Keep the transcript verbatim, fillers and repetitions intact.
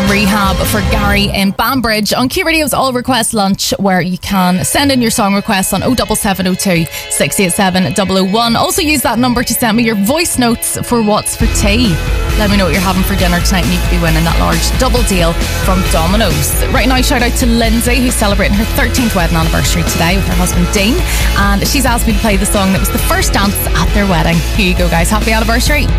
Rehab for Gary in Banbridge on Q Radio's All Request Lunch, where you can send in your song requests on oh seven seven oh two, six eight seven, double oh one. Also use that number to send me your voice notes for What's for Tea. Let me know what you're having for dinner tonight and you could be winning that large double deal from Domino's. Right now, shout out to Lindsay, who's celebrating her thirteenth wedding anniversary today with her husband Dean, and she's asked me to play the song that was the first dance at their wedding. Here you go, guys. Happy anniversary.